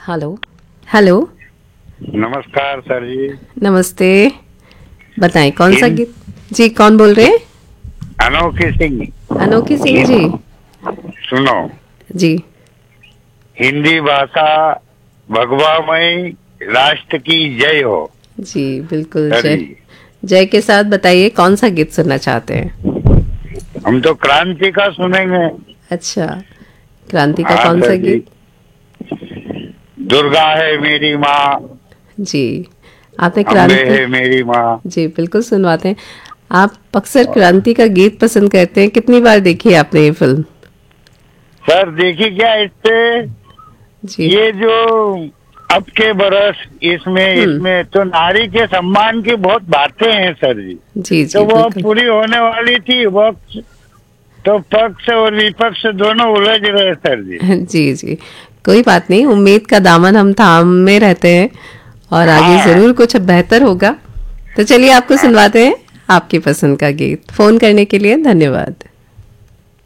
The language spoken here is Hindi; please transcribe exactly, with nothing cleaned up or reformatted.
हेलो। हेलो। नमस्कार सर जी। नमस्ते। बताएं कौन सा हिंद गीत? जी, कौन बोल रहे हैं? अनोखी सिंह। अनोखी सिंह जी। हिंद सुनो, जी। हिंदी भाषा भगवामयी, राष्ट्र की जय हो। जी बिल्कुल, सर जय। जी, जय के साथ बताइए कौन सा गीत सुनना चाहते हैं? हम तो क्रांति का सुनेंगे। अच्छा, क्रांति का हाँ कौन सा सर जी, गीत? दुर्गा है मेरी माँ, जी, आपने अम्बे क्रांति। है मेरी माँ। जी बिल्कुल, सुनवाते हैं। आप अक्सर क्रांति का गीत पसंद करते हैं, कितनी बार देखी है आपने ये फिल्म? सर देखिए क्या इससे, जी। ये जो अब के बरस इसमें हम्म। इसमें तो नारी के सम्मान की बहुत बातें हैं सर जी। जी तो जी वो बिल्कुल। पूरी होने वाली थी, वो तो पक्ष और विपक्ष दोनों उलझ रहे सर जी। जी जी, कोई बात नहीं, उम्मीद का दामन हम थामे रहते हैं और आगे हाँ जरूर कुछ बेहतर होगा। तो चलिए आपको हाँ, सुनवाते हैं आपकी पसंद का गीत। फोन करने के लिए धन्यवाद।